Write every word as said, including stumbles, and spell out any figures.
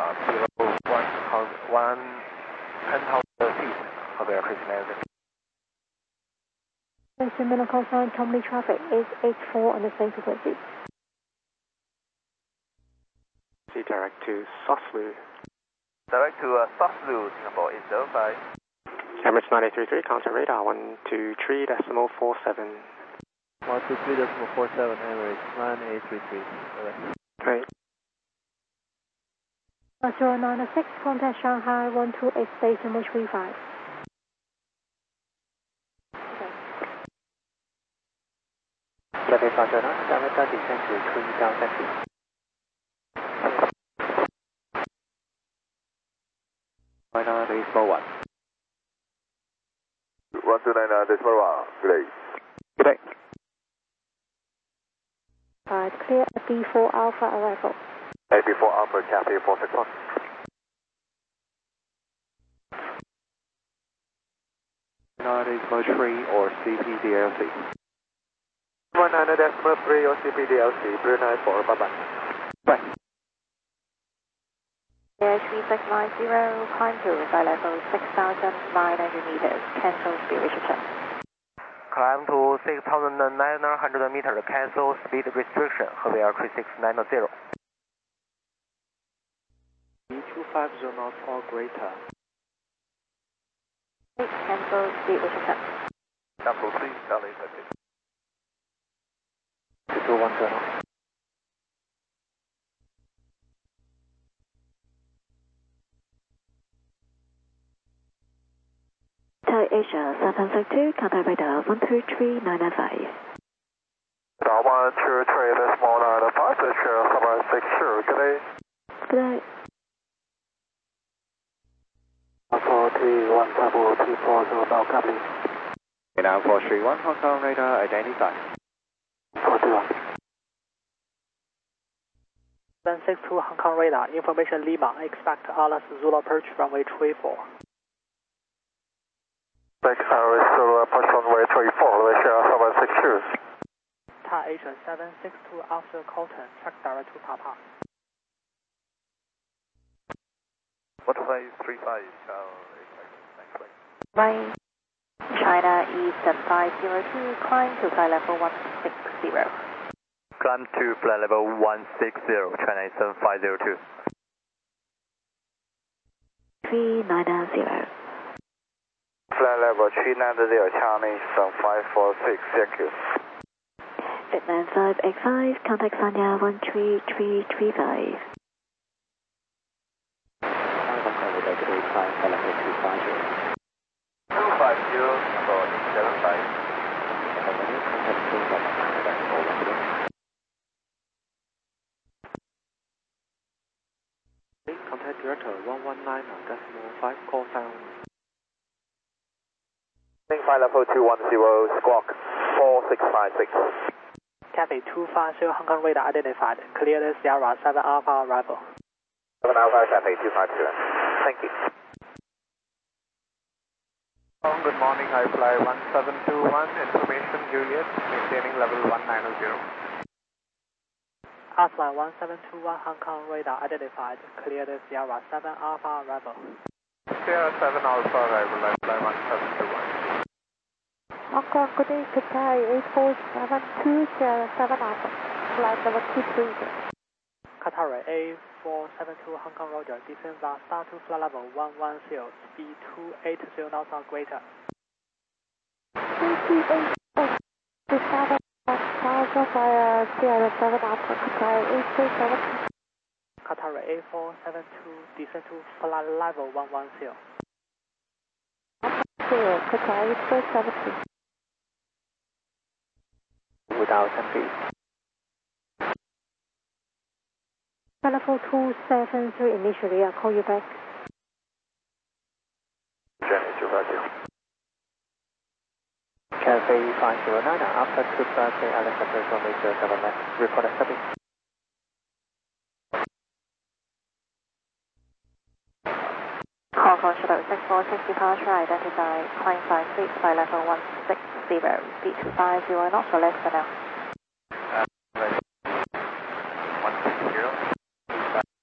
below one, one ten thousand feet, Hotel Chris nine zero. Terminal call sign, company traffic is eight four on the same frequency. See direct to Soslu. Direct to uh, Soslu, Singapore eight zero five. Emirates nine eight three three, contact radar one two three decimal four seven. one two three decimal four seven, Emirates nine eight three three. Right. zero nine six, contact Shanghai one two eight decimal three five. Cathay five zero nine, diameter descent to three thousand feet. Right now, decimal one. one two nine decimal one, good day. Good day. Alright, clear at B four Alpha arrival. A B four Alpha, Cathay four six one. nine decimal three or C P D L C. one nine decimal three or C P D L C, Brunei four, bye bye. Bye. Air three six nine zero, climb to flight level six thousand nine hundred meters, cancel speed restriction. Climb to six thousand nine hundred meters, cancel speed restriction, Hotel Chris six nine zero. E two five zero knots or greater. Cancel speed restriction. Capital three, Charlie, thirty. two two one zero. Thai Asia seven six two, contact radar one two three nine nine five. one two three decimal nine five, seven six two, good day. Good day. four three one, Bravo two four zero, now copy. Now four three one, Hong Kong radar identified. four three one. seven six two Hong Kong radar, information Lima, expect Alice Zulu approach runway three four. Next Alice Zulu approach runway three four, Malaysia seven six two. Thai Asia seven six two after Colton, track direct to Papa. Butterfly three five, Charlie, next way. Right. China Eastern five zero two, climb to flight level one six zero. Climb to flight level one six zero, China Eastern five zero two. three nine zero. Flight level three nine zero, China Eastern five four six, thank you. Vietnam five eight five, contact Sanya one three three three five. two five zero, number eight seven five. Contact director one one nine decimal five, call sound. Flight level two one zero, squawk four six five six. Cathay two five zero Hong Kong radar identified, clear the Sierra seven Alpha arrival. seven Alpha, Cathay two five zero. Thank you. Good morning, I fly one seven two one, information Juliet, maintaining level one nine zero. Alpha one seven two one Hong Kong radar identified, clear the Sierra seven Alpha arrival. Sierra seven Alpha arrival, I fly one seven two one. Hong Kong, good day, Qatar eight four seven two, Sierra seven Alpha, flight level two three zero. Qatar A four seven two Hong Kong Roger, descend the start to flight level one one zero, speed two eight zero knots or greater. two two eight zero, descend Alpha via Sierra seven Alpha, Qatar eight four seven two. Qatar A four seven two, descend to flight level one one zero. Zero, Qatar eight four seven two. Without ten feet. Telephone two seven three initially, I'll call you back. Jenny two five zero. Cathay five zero nine, after two thirty, Alexander runway zero seven left, report a copy. Hong Kong Shuttle six four six departure identified, climb five feet, flight level one six zero, speed two five zero knots or less for now.